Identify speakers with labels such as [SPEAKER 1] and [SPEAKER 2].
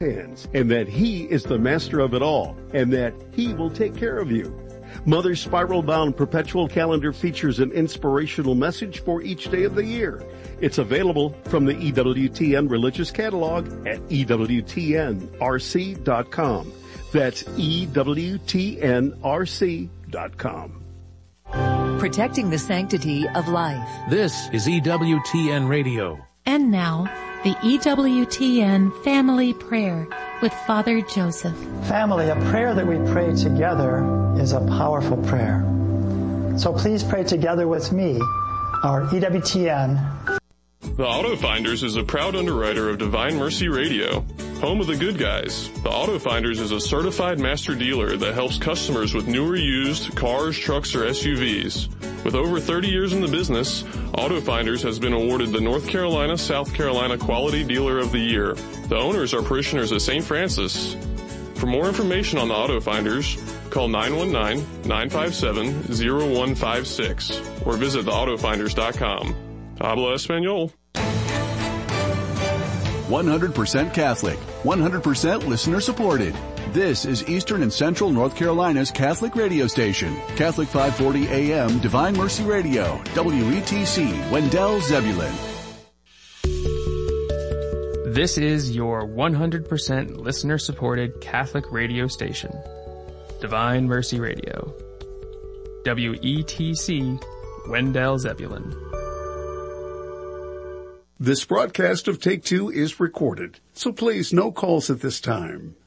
[SPEAKER 1] hands, and that He is the master of it all, and that He will take care of you. Mother's Spiral-Bound Perpetual Calendar features an inspirational message for each day of the year. It's available from the EWTN Religious Catalog at EWTNRC.com. That's EWTNRC.com.
[SPEAKER 2] Protecting the sanctity of life.
[SPEAKER 3] This is EWTN Radio.
[SPEAKER 4] And now, the EWTN Family Prayer with Father Joseph.
[SPEAKER 5] Family, a prayer that we pray together is a powerful prayer. So please pray together with me, our EWTN.
[SPEAKER 6] The Auto Finders is a proud underwriter of Divine Mercy Radio, home of the good guys. The Auto Finders is a certified master dealer that helps customers with new or used cars, trucks, or SUVs. With over 30 years in the business, Auto Finders has been awarded the North Carolina, South Carolina Quality Dealer of the Year. The owners are parishioners of St. Francis. For more information on the Auto Finders, call 919-957-0156 or visit theautofinders.com. Habla Espanol.
[SPEAKER 7] 100% Catholic, 100% listener supported. This is Eastern and Central North Carolina's Catholic radio station, Catholic 540 AM Divine Mercy Radio, WETC, Wendell, Zebulon.
[SPEAKER 8] This is your 100% listener supported Catholic radio station, Divine Mercy Radio, WETC, Wendell, Zebulon.
[SPEAKER 1] This broadcast of Take Two is recorded, so please no calls at this time.